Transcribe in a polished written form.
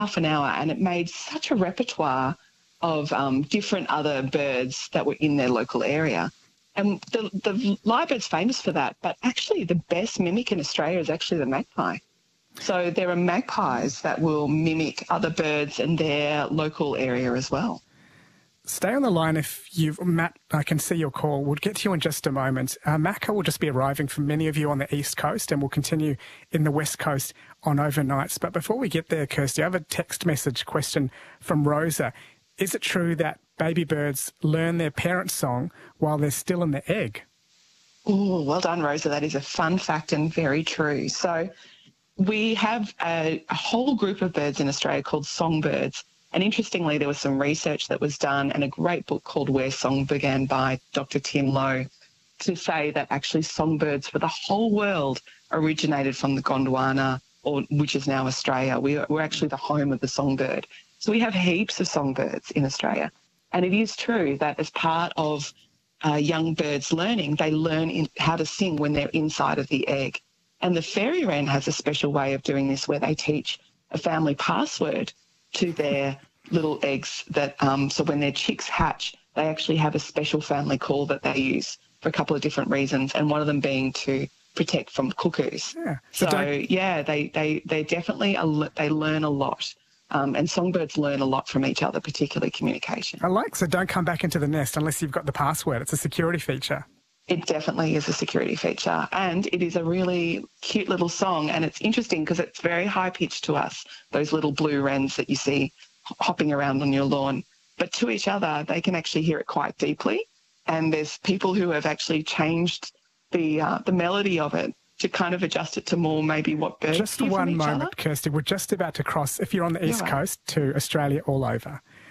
half an hour, and it made such a repertoire of different other birds that were in their local area. And the lyrebird's famous for that, but actually the best mimic in Australia is actually the magpie. So there are magpies that will mimic other birds in their local area as well. Stay on the line if you've... Matt, I can see your call. We'll get to you in just a moment. Macca will just be arriving for many of you on the East Coast, and we'll continue in the West Coast on overnights. But before we get there, Kirsty, I have a text message question from Rosa. Is it true that baby birds learn their parents' song while they're still in the egg? Oh, well done, Rosa. That is a fun fact and very true. So we have a whole group of birds in Australia called songbirds. And interestingly, there was some research that was done and a great book called Where Song Began by Dr. Tim Lowe to say that actually songbirds for the whole world originated from the Gondwana, which is now Australia. We're actually the home of the songbird. So we have heaps of songbirds in Australia. And it is true that as part of young birds learning, they learn how to sing when they're inside of the egg. And the fairy wren has a special way of doing this where they teach a family password to their little eggs that so when their chicks hatch, they actually have a special family call that they use for a couple of different reasons, and one of them being to protect from cuckoos. Yeah. They definitely they learn a lot. And songbirds learn a lot from each other, particularly communication. So don't come back into the nest unless you've got the password. It's a security feature. It definitely is a security feature, and it is a really cute little song, and it's interesting because it's very high-pitched to us, those little blue wrens that you see hopping around on your lawn. But to each other, they can actually hear it quite deeply, and there's people who have actually changed the melody of it to kind of adjust it to more maybe what birds Just hear from one each moment, other. Kirsty. We're just about to cross, if you're on the East Coast, to Australia all over.